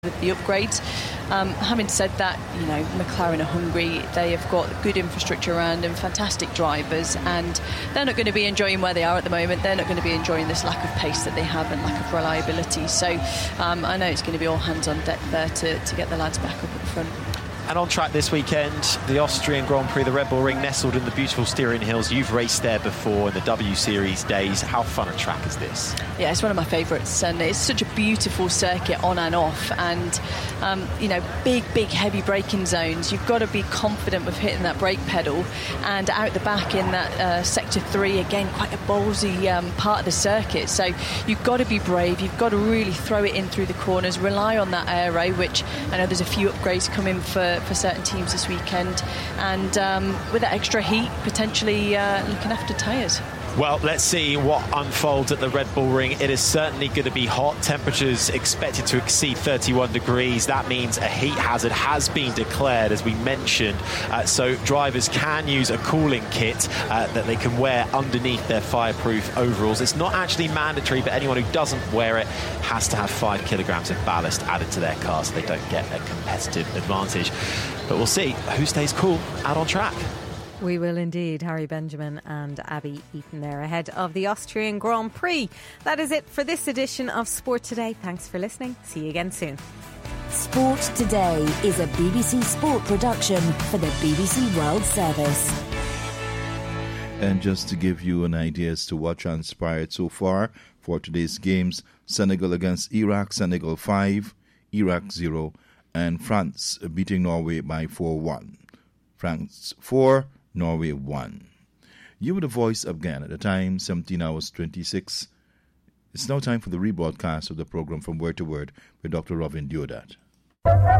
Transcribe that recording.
with the upgrades. Having said that, McLaren are hungry. They have got good infrastructure around them, fantastic drivers, and they're not going to be enjoying where they are at the moment. They're not going to be enjoying this lack of pace that they have and lack of reliability. So I know it's going to be all hands on deck there to get the lads back up at the front. And on track this weekend, the Austrian Grand Prix, the Red Bull Ring, nestled in the beautiful Styrian Hills. You've raced there before in the W Series days. How fun a track is this? Yeah, it's one of my favourites, and it's such a beautiful circuit on and off, and big heavy braking zones. You've got to be confident with hitting that brake pedal, and out the back in that sector 3, again, quite a ballsy part of the circuit. So you've got to be brave. You've got to really throw it in through the corners, rely on that aero, which I know there's a few upgrades coming for certain teams this weekend, and with that extra heat, potentially looking after tyres. Well, let's see what unfolds at the Red Bull Ring. It is certainly going to be hot. Temperatures expected to exceed 31 degrees. That means a heat hazard has been declared, as we mentioned. So drivers can use a cooling kit that they can wear underneath their fireproof overalls. It's not actually mandatory, but anyone who doesn't wear it has to have 5 kilograms of ballast added to their car so they don't get a competitive advantage. But we'll see who stays cool out on track. We will indeed. Harry Benjamin and Abby Eaton there ahead of the Austrian Grand Prix. That is it for this edition of Sport Today. Thanks for listening. See you again soon. Sport Today is a BBC Sport production for the BBC World Service. And just to give you an idea as to what transpired so far for today's games, Senegal against Iraq, Senegal 5, Iraq 0, and France beating Norway by 4-1. France 4, Norway 1. You were the voice of Ghana at the time, 17 hours 26. It's now time for the rebroadcast of the program From Word to Word with Dr. Robin Deodat.